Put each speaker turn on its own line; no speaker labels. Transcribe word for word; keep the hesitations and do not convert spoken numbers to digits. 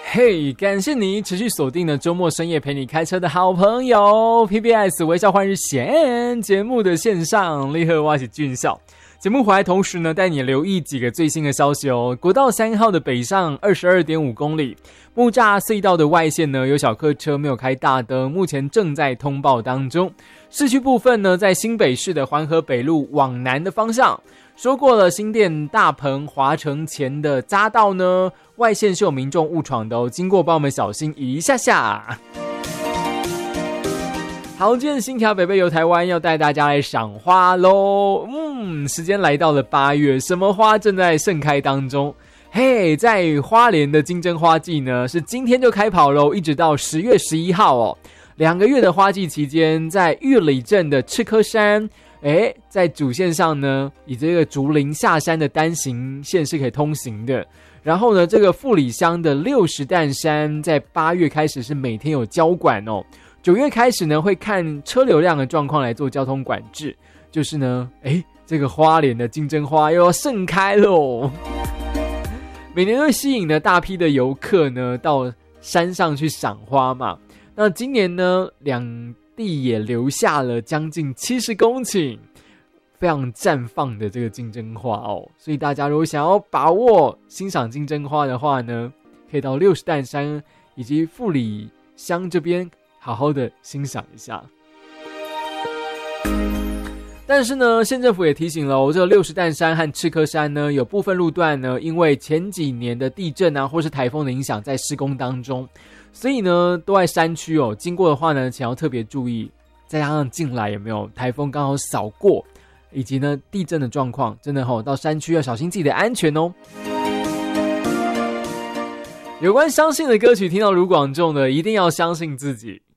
嘿、hey, 感谢你持续锁定了周末深夜陪你开车的好朋友 P B S 微笑换日线节目的线上立刻挖起俊孝节目回来，同时呢带你留意几个最新的消息哦。国道三号的北上 二十二点五公里，木栅隧道的外线呢有小客车没有开大灯，目前正在通报当中。市区部分呢，在新北市的环河北路往南的方向，说过了新店大鹏华城前的匝道呢，外线是有民众误闯的哦，经过帮我们小心一下下。好，今天新条北北游台湾要带大家来赏花咯。嗯，时间来到了八月，什么花正在盛开当中？嘿、hey, 在花莲的金针花季呢，是今天就开跑咯，一直到十月十一号哦。两个月的花季期间，在玉里镇的赤科山，诶，在主线上呢，以这个竹林下山的单行线是可以通行的。然后呢，这个富里乡的六十担山，在八月开始是每天有交管哦。九月开始呢，会看车流量的状况来做交通管制。就是呢，诶，这个花莲的金针花又要盛开咯。每年会吸引了大批的游客呢到山上去赏花嘛。那今年呢，两地也留下了将近七十公顷非常绽放的这个金针花哦。所以大家如果想要把握欣赏金针花的话呢，可以到六十担山以及富里乡这边好好的欣赏一下。但是呢，县政府也提醒了哦，这个六十担山和赤科山呢，有部分路段呢，因为前几年的地震啊，或是台风的影响，在施工当中，所以呢，都在山区哦。经过的话呢，请要特别注意。再加上进来有没有台风刚好扫过，以及呢地震的状况，真的哦，到山区要小心自己的安全哦。有关相信的歌曲，听到卢广仲的，一定要相信自己。